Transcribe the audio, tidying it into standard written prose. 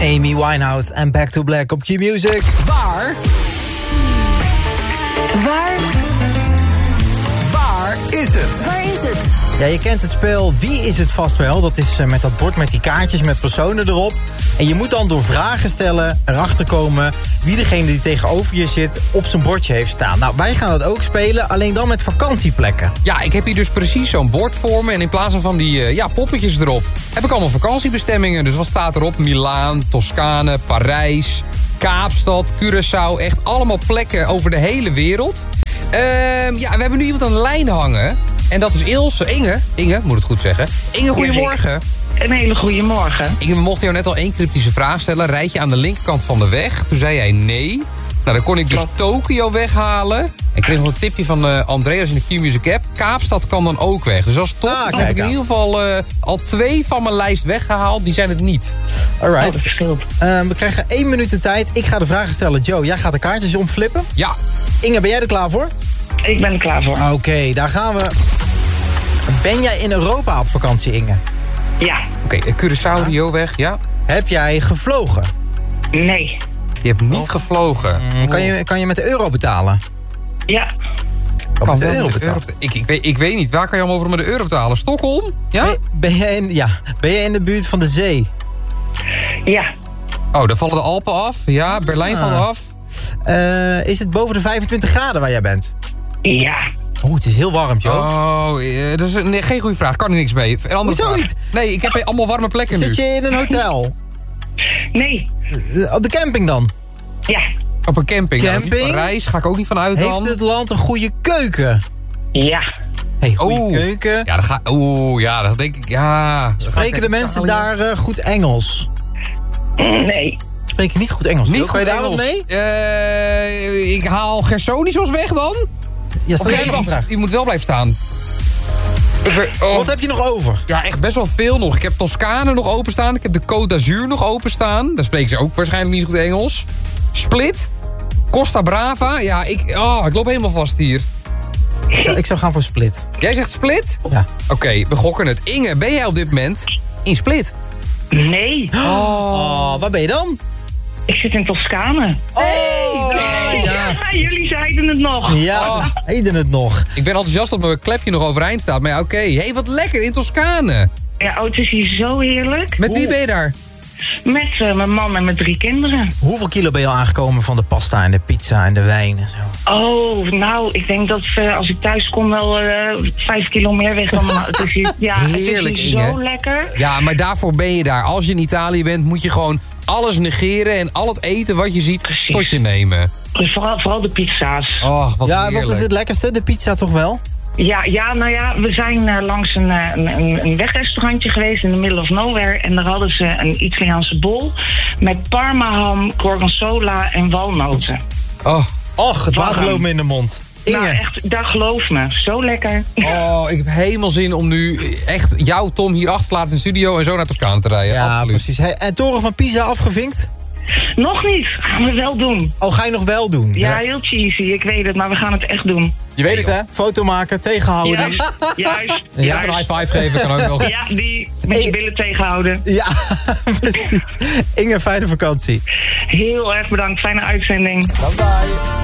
Amy Winehouse en Back to Black op Q-Music. Waar is het? Waar is het? Ja, je kent het spel Wie is het vast wel. Dat is met dat bord met die kaartjes met personen erop. En je moet dan door vragen stellen erachter komen wie degene die tegenover je zit op zijn bordje heeft staan. Nou, wij gaan dat ook spelen, alleen dan met vakantieplekken. Ja, ik heb hier dus precies zo'n bord voor me. En in plaats van die poppetjes erop, heb ik allemaal vakantiebestemmingen. Dus wat staat erop? Milaan, Toscane, Parijs, Kaapstad, Curaçao. Echt allemaal plekken over de hele wereld. We hebben nu iemand aan de lijn hangen. En dat is Ilse. Inge, moet het goed zeggen. Inge, goedemorgen. Een hele goede morgen. Inge, we mochten jou net al 1 cryptische vraag stellen. Rijd je aan de linkerkant van de weg? Toen zei jij nee. Nou, dan kon ik dus Tokio weghalen. En ik kreeg nog een tipje van Andreas in de Q-Music app. Kaapstad kan dan ook weg. Dus als top heb ik in ieder geval al 2 van mijn lijst weggehaald. Die zijn het niet. Alright. Dat verschilt. We krijgen 1 minuut de tijd. Ik ga de vragen stellen. Joe, jij gaat de kaartjes omflippen. Ja. Inge, ben jij er klaar voor? Ik ben er klaar voor. Oké, daar gaan we. Ben jij in Europa op vakantie, Inge? Ja. Oké, Curaçao, Rio weg, ja. Heb jij gevlogen? Nee. Je hebt niet gevlogen. Kan je met de euro betalen? Ja. Kan met de wel euro met de betalen? Ik weet niet, waar kan je allemaal over met de euro betalen? Stockholm? Ja? Ben jij in de buurt van de zee? Ja. Oh, dan vallen de Alpen af. Ja, Berlijn valt af. Is het boven de 25 graden waar jij bent? Ja. Oh, het is heel warm, Joe. Oh, dat is geen goede vraag. Kan er niks mee. Een andere Hoezo vraag. niet? Nee, ik heb allemaal warme plekken nu. Zit je in een hotel? Nee. Op de camping dan? Ja. Op een camping. Camping? Nou, Parijs ga ik ook niet van uit dan. Heeft het land een goede keuken? Ja. Hey, goede keuken. Ja, dat denk ik. Ja. Spreken de mensen daar goed Engels? Nee. Spreken niet goed Engels? Niet Joe? goed Kan je daar wat Engels. mee? Ik haal Gersonisos weg dan? Ja, Of jij wacht, je moet wel blijven staan. Wat heb je nog over? Ja, echt best wel veel nog. Ik heb Toscane nog openstaan. Ik heb de Côte d'Azur nog openstaan. Daar spreken ze ook waarschijnlijk niet goed Engels. Split. Costa Brava. Ja, ik loop helemaal vast hier. Ik zou gaan voor Split. Jij zegt Split? Ja. Oké, we gokken het. Inge, ben jij op dit moment in Split? Nee. Oh, waar ben je dan? Ik zit in Toscane. Ja. Jullie zeiden het nog. Ja, heden het nog. Ik ben enthousiast dat mijn klepje nog overeind staat. Maar ja, oké. Hey, wat lekker in Toscane. Ja, het is hier zo heerlijk. Met wie ben je daar? Met mijn man en mijn 3 kinderen. Hoeveel kilo ben je al aangekomen van de pasta en de pizza en de wijn en zo? Oh, nou, ik denk dat als ik thuis kom wel 5 kilo meer weg dan... Het is hier, Heerlijk, het is hier Inge. zo lekker. Ja, maar daarvoor ben je daar. Als je in Italië bent, moet je gewoon alles negeren... en al het eten wat je ziet Precies. tot je nemen. Vooral de pizza's. Och, wat Ja, heerlijk. wat is het lekkerste? De pizza toch wel? Ja, nou ja, we zijn langs een wegrestaurantje geweest in the middle of nowhere. En daar hadden ze een Italiaanse bol met parmaham, gorgonzola en walnoten. Oh, Och, het water loopt me in de mond. Inge. Nou echt, daar geloof me. Zo lekker. ik heb helemaal zin om nu echt jou, Tom, hier achter te laten in de studio... en zo naar Toscane te rijden. Ja, Absoluut. precies. Hey, en Toren van Pisa afgevinkt? Nog niet. Gaan we wel doen. Oh, ga je nog wel doen? Ja, heel cheesy. Ik weet het, maar we gaan het echt doen. Je weet het, hè? Foto maken, tegenhouden. Ja, juist. Ja. Even een high five geven kan ook nog. Ja, die met die billen tegenhouden. Ja, precies. Inge, fijne vakantie. Heel erg bedankt. Fijne uitzending. Bye bye.